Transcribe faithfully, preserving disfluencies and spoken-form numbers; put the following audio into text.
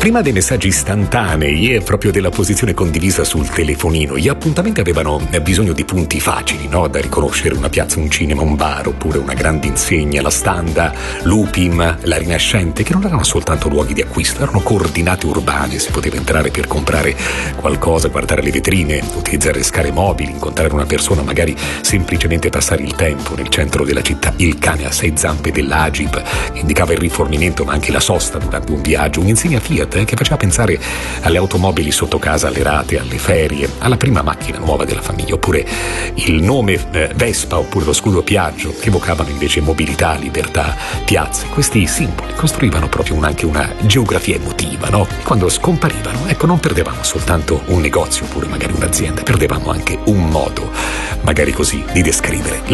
Prima dei messaggi istantanei e proprio della posizione condivisa sul telefonino, gli appuntamenti avevano bisogno di punti facili, no? Da riconoscere: una piazza, un cinema, un bar, oppure una grande insegna, la Standa, l'Upim, la Rinascente, che non erano soltanto luoghi di acquisto, erano coordinate urbane. Si poteva entrare per comprare qualcosa, guardare le vetrine, utilizzare scale mobili, incontrare una persona, magari semplicemente passare il tempo nel centro della città. Il cane a sei zampe dell'A G I P indicava il rifornimento, ma anche la sosta durante un viaggio. Un'insegna Fiat eh, che faceva pensare alle automobili sotto casa, alle rate, alle ferie, alla prima macchina nuova della famiglia. Oppure il nome eh, Vespa, oppure lo scudo Piaggio, che evocavano invece mobilità, libertà, piazze. Questi simboli costruivano proprio un, anche una geografia emotiva, no? E quando scomparivano, ecco, non perdevamo soltanto un negozio oppure magari un'azienda, perdevamo anche un modo, magari così, di descrivere